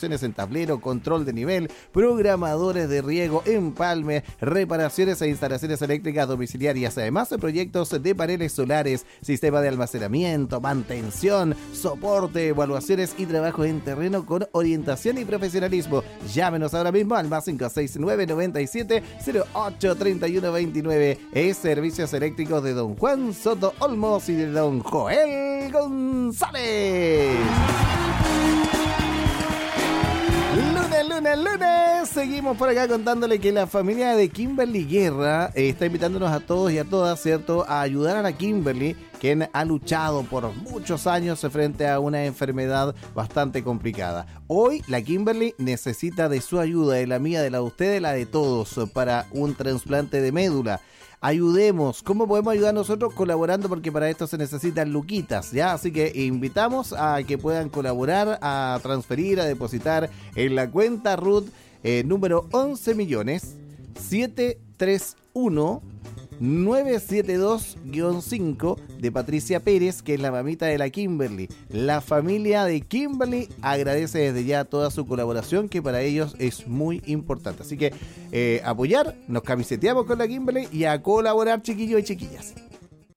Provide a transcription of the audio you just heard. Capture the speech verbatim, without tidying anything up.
instalaciones en tablero, control de nivel, programadores de riego, empalme, reparaciones e instalaciones eléctricas domiciliarias, además de proyectos de paneles solares, sistema de almacenamiento, mantención, soporte, evaluaciones y trabajos en terreno con orientación y profesionalismo. Llámenos ahora mismo al más cinco seis nueve nueve siete cero ocho tres uno dos nueve. Es Servicios Eléctricos de don Juan Soto Olmos y de don Joel González. Lunes, lunes, lunes, seguimos por acá contándole que la familia de Kimberly Guerra eh, está invitándonos a todos y a todas, ¿cierto?, a ayudar a la Kimberly, quien ha luchado por muchos años frente a una enfermedad bastante complicada. Hoy la Kimberly necesita de su ayuda, de la mía, de la de ustedes, de la de todos, para un trasplante de médula. Ayudemos. ¿Cómo podemos ayudar nosotros? Colaborando, porque para esto se necesitan luquitas, ¿ya? Así que invitamos a que puedan colaborar, a transferir, a depositar en la cuenta R U T eh, número once millones setecientos treinta y uno nueve siete dos guión cinco de Patricia Pérez, que es la mamita de la Kimberly. La familia de Kimberly agradece desde ya toda su colaboración, que para ellos es muy importante. Así que eh, apoyar, nos camiseteamos con la Kimberly y a colaborar, chiquillos y chiquillas.